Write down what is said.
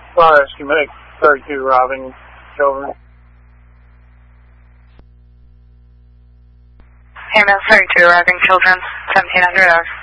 Fire Rescue Medic 32 robbing children. Ambulance 32 arriving children, 1700 hours.